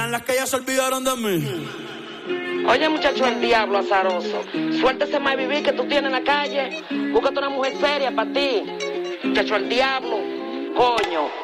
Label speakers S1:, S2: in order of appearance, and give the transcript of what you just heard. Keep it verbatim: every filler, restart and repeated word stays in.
S1: Sean las que ya se olvidaron de mí.
S2: Oye, muchacho, el diablo azaroso. Suéltese más vivir que tú tienes en la calle. Búscate una mujer seria para ti. Muchacho, el diablo. Coño.